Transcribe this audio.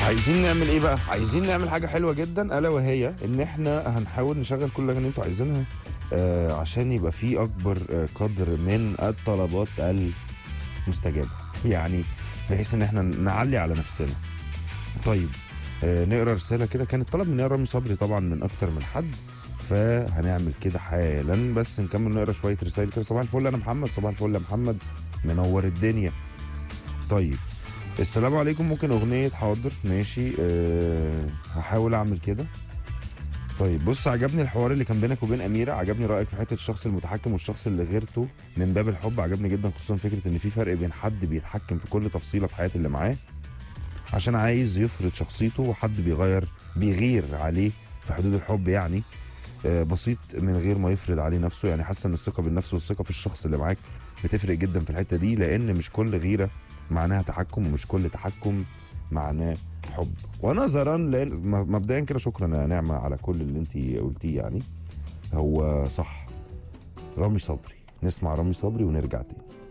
عايزين نعمل ايه بقى؟ عايزين نعمل حاجه حلوه جدا، الا وهي ان احنا هنحاول نشغل كل الاغاني اللي انتوا عايزينها، عشان يبقى في اكبر قدر من الطلبات المستجابه، يعني بحيث ان احنا نعلي على نفسنا. طيب، نقرا رساله كده كانت طلب من رامي صبري طبعا من اكتر من حد، فهنعمل كده حالا. بس نكمل نقرا شويه رسائل كده. صباح الفل انا محمد. صباح الفل يا محمد، منور الدنيا. طيب، السلام عليكم، ممكن اغنيه؟ حاضر ماشي، هحاول اعمل كده. طيب بص، عجبني الحوار اللي كان بينك وبين اميره، عجبني رايك في حته الشخص المتحكم والشخص اللي غيرته من باب الحب، عجبني جدا، خصوصا فكره ان في فرق بين حد بيتحكم في كل تفصيله في حياه اللي معاه عشان عايز يفرض شخصيته، وحد بيغير عليه في حدود الحب، يعني بسيط من غير ما يفرض عليه نفسه. يعني حاسه ان الثقه بالنفس والثقه في الشخص اللي معاك بتفرق جدا في الحته دي، لان مش كل غيره معناها تحكم، ومش كل تحكم معناه حب. ونظرا لان مبدئيا كده، شكرا يا نعمه على كل اللي انت قلتيه، يعني هو صح. رامي صبري، نسمع رامي صبري ونرجع تاني.